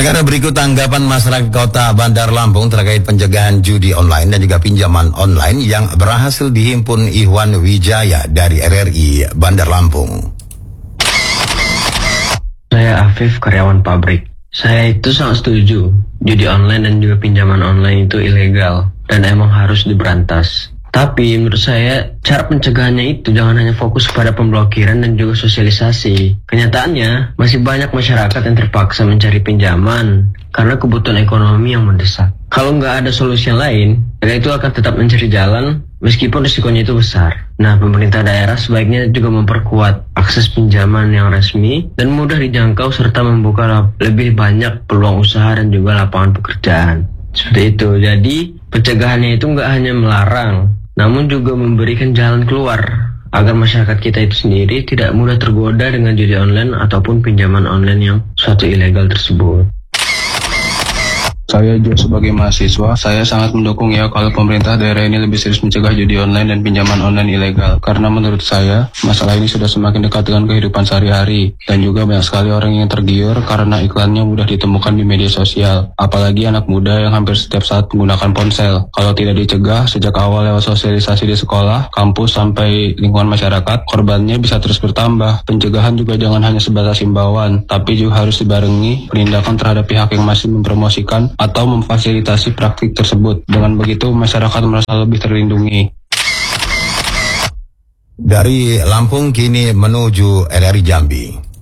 Pendengar, berikut tanggapan masyarakat Kota Bandar Lampung terkait pencegahan judi online dan juga pinjaman online yang berhasil dihimpun Ikhwan Wijaya dari RRI Bandar Lampung. Saya Afif, karyawan pabrik. Saya itu sangat setuju. Judi online dan juga pinjaman online itu ilegal dan emang harus diberantas. Tapi menurut saya, cara pencegahannya itu jangan hanya fokus pada pemblokiran dan juga sosialisasi. Kenyataannya, masih banyak masyarakat yang terpaksa mencari pinjaman karena kebutuhan ekonomi yang mendesak. Kalau nggak ada solusi yang lain, mereka itu akan tetap mencari jalan meskipun risikonya itu besar. Nah, pemerintah daerah sebaiknya juga memperkuat akses pinjaman yang resmi dan mudah dijangkau serta membuka lebih banyak peluang usaha dan juga lapangan pekerjaan. Seperti itu. Jadi, pencegahannya itu nggak hanya melarang, namun juga memberikan jalan keluar agar masyarakat kita itu sendiri tidak mudah tergoda dengan judi online ataupun pinjaman online yang suatu ilegal tersebut. Saya juga sebagai mahasiswa, saya sangat mendukung ya kalau pemerintah daerah ini lebih serius mencegah judi online dan pinjaman online ilegal. Karena menurut saya, masalah ini sudah semakin dekat dengan kehidupan sehari-hari. Dan juga banyak sekali orang yang tergiur karena iklannya mudah ditemukan di media sosial. Apalagi anak muda yang hampir setiap saat menggunakan ponsel. Kalau tidak dicegah sejak awal lewat sosialisasi di sekolah, kampus, sampai lingkungan masyarakat, korbannya bisa terus bertambah. Pencegahan juga jangan hanya sebatas himbauan, tapi juga harus dibarengi penindakan terhadap pihak yang masih mempromosikan atau memfasilitasi praktik tersebut. Dengan begitu, masyarakat merasa lebih terlindungi. Dari Lampung kini menuju RRI Jambi.